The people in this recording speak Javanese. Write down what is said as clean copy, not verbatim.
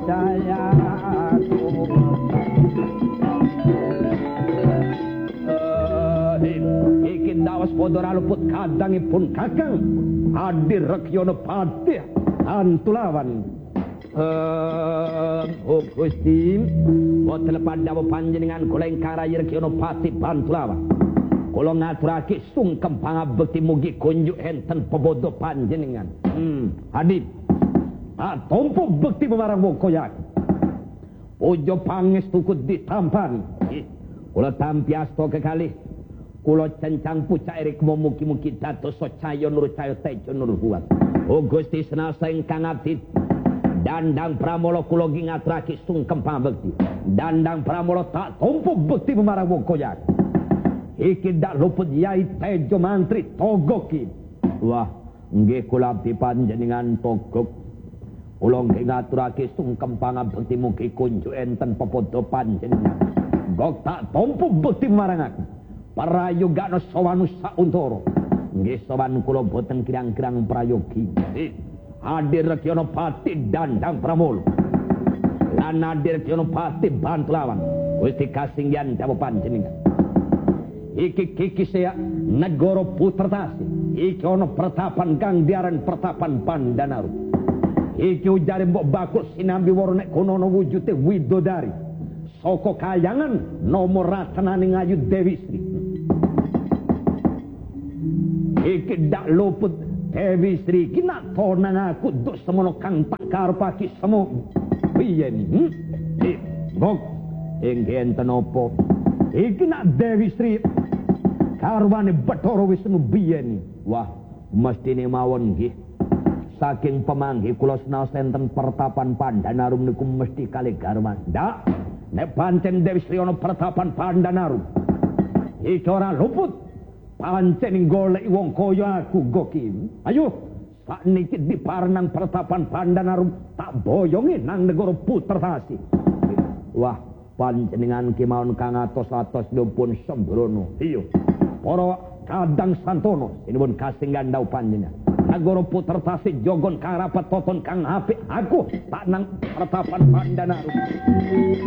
percayaku. Iki dawas padha luput kadangipun Kakang Adi Rekyono Patih Antulawan. Gusti, boten pandhawa panjenengan kula ingkang rayi Rekyono Patih Antulawan. Kula ngaturake sungkem pangabekti mugi kunjuk enten pebodo panjenengan. Adi, tompo bekti pemarang Wokoyak. Pujo pangestuku ditampani. Kula tampi asta kekalih. Kula cencang pucak erik mugi-mugi dados cahya nur cahya tejo nur kuat. Gusti senasa ingkang abdi Dandang Pramala kula ngaturake sungkem pangabekti. Dandang Pramala tak tompo bekti pemarang Wokoyak. Iki dak luput Yai Tejo Mantri Togoki. Wah, nggih kula abdi panjenengan Togok. Kula nggih ngaturake sungkem pangabekti mugi kunjuk enten pepodo panjenengan. Gok tak tompo bekti marang aku. Prayogana sawan sauntara. Nggih sawan kula boten kirang-kirang prayogi. Adi Rekyono Patih Dandang Pramala. Lan Adi Rekyono Patih Bantulawan. Gusti kasinggihan dawuh panjenengan. Iki saya negara Putertasi. Iki ana pertapan kang diaran pertapan Pandanaru. Iki ujare mbok bakul sinambi waro nek kono ana wujude widodari. Saka kayangan nomor ratananing Ayu Dewi Sri. Iki dak luput Dewi Sri iki nak tonang aku duk semono kang tak karepake semo. Piye ni? Bok inggih enten apa? Iki nak Dewi Sri karwane Bathara Wisnu biyen. Wah, mestine mawon nggih. Saking pemanggi kula senaos enten pertapan Pandanarum niku mesti kalih garwan. Ndak, nek pancen Dewi Sri ana pertapan Pandanarum. Iki ora luput pancen golek wong kaya aku Goki. Ayo, sakniki diparenang pertapan Pandanarum tak boyongi nang negara Putertasi. Wah, panjenengan kemawon kang atos-atos pun sembrono. Iya. Para kadang santono inipun kasinggan dawuh panjenengan. Negara Putertasi jogon kang rapat toton kang apik aku tak nang pertapan Pandanarum.